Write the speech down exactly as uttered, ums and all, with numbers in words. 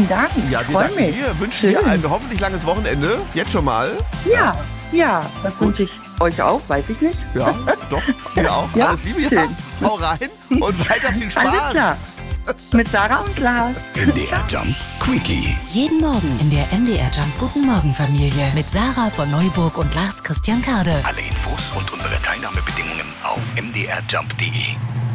vielen Dank. Ja, ich wir freue danken mich. dir, wünschen Schön. dir ein hoffentlich langes Wochenende. Jetzt schon mal. Ja, ja, das wünsche ich euch auch, weiß ich nicht. Ja, doch, mir auch. Ja, Alles Liebe, ja. schön. Hau rein und weiter viel Spaß. Alles klar. Mit Sarah und Lars. M D R Jump Quickie. Jeden Morgen in der M D R Jump Guten Morgen Familie mit Sarah von Neuburg und Lars Christian Kade. Alle Infos und unsere Teilnahmebedingungen auf m d r jump punkt d e.